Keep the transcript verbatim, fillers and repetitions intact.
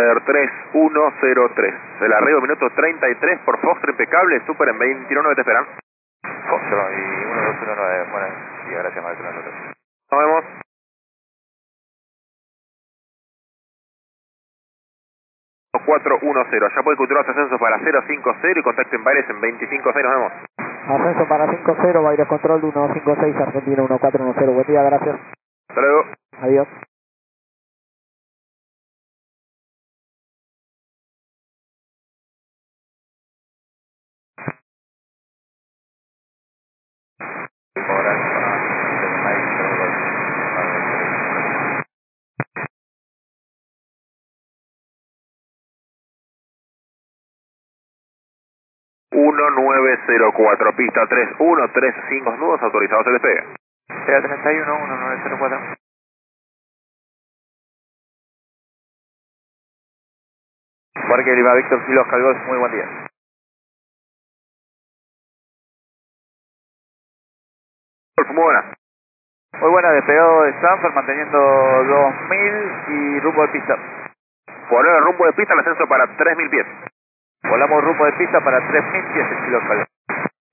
Super tres uno cero tres. El arribo minuto treinta y tres por Foxtrot impecable, Super en veintiuno te esperan. Foxtrot y uno dos uno nueve, bueno, sí, gracias maestro. Nos vemos. cuatro uno cero, ya puede culturar ascenso para cero cinco cero y contacten Baires en veinticinco seis, nos vemos. Ascenso para cinco cero, Baires Control uno cinco seis, Argentina uno cuatro uno cero, buen día, gracias. Hasta luego. Adiós. uno nueve cero cuatro, pista tres uno tres cinco, nudos autorizados el despegue. Sea treinta y uno, uno nueve cero cuatro. Parque Lima, Víctor Kilo, Calgos, muy buen día. Muy buena. Muy buena, despegado de Stanford, manteniendo dos mil y rumbo de pista. Poner el rumbo de pista, el ascenso para tres mil pies. Volamos rumbo de pista para tres mil pies, el Kilo Calgos.